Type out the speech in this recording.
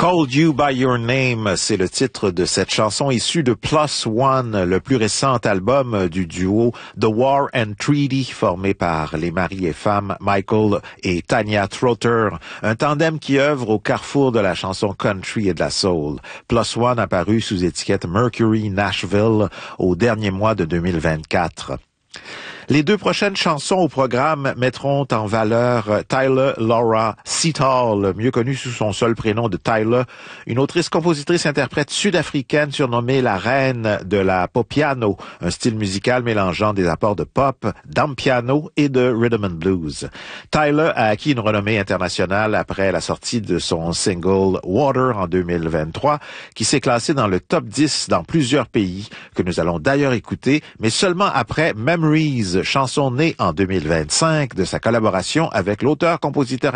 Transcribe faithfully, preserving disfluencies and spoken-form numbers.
Called You by Your Name, c'est le titre de cette chanson issue de Plus One, le plus récent album du duo The War and Treaty, formé par les maris et femmes Michael et Tanya Trotter, un tandem qui œuvre au carrefour de la chanson country et de la soul. Plus One apparu sous étiquette Mercury Nashville au dernier mois de deux mille vingt-quatre. Les deux prochaines chansons au programme mettront en valeur Tyler Laura Seatal, mieux connue sous son seul prénom de Tyler, une autrice-compositrice-interprète sud-africaine surnommée la reine de la popiano, un style musical mélangeant des apports de pop, d'ampiano et de rhythm and blues. Tyler a acquis une renommée internationale après la sortie de son single Water en deux mille vingt-trois, qui s'est classé dans le top dix dans plusieurs pays, que nous allons d'ailleurs écouter, mais seulement après Memories, chanson née en deux mille vingt-cinq de sa collaboration avec l'auteur-compositeur